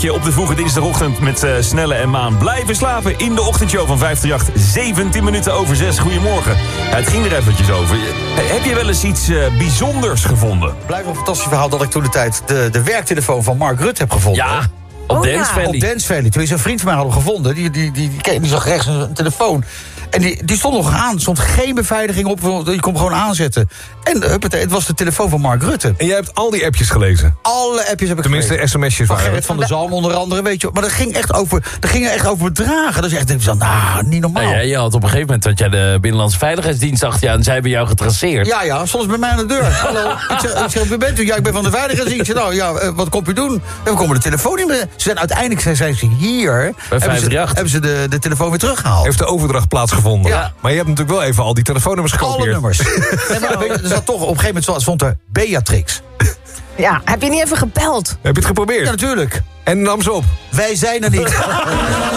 je op de vroege dinsdagochtend met Snelle en Maan blijven slapen in de ochtendshow van 538. 17 minuten over 6. Goedemorgen. Ja, het ging er eventjes over. Heb je wel eens iets bijzonders gevonden? Blijft een fantastisch verhaal dat ik toen de tijd de werktelefoon van Mark Rutte heb gevonden. Ja, op Dance Valley. Op Dance Valley. Toen is een vriend van mij hadden gevonden. Die zag rechts een telefoon. En die stond nog aan. Er stond geen beveiliging op. Je kon hem gewoon aanzetten. En het was de telefoon van Mark Rutte. En jij hebt al die appjes gelezen? Alle appjes heb ik Tenminste, gelezen. sms'jes Van waren. Gerrit van der Zalm onder andere, weet je. Maar dat ging echt over bedragen. Dat is echt, niet normaal. Nou ja, je had op een gegeven moment dat jij de Binnenlandse Veiligheidsdienst achter je en zij hebben jou getraceerd. Ja, soms bij mij aan de deur. Hallo, ik zeg, wie bent u? Ja, ik ben van de Veiligheidsdienst. Ik zeg, wat komt u doen? Ja, we komen de telefoon in. Uiteindelijk zijn ze hier. Hebben ze de telefoon weer teruggehaald. Heeft de overdracht plaatsgevonden? Ja. Maar je hebt natuurlijk wel even al die telefoonnummers gekopieerd. Alle nummers. Nee, maar weet je, er zat toch, op een gegeven moment stond er Beatrix. Ja, heb je niet even gebeld? Heb je het geprobeerd? Ja, natuurlijk. En nam ze op? Wij zijn er niet.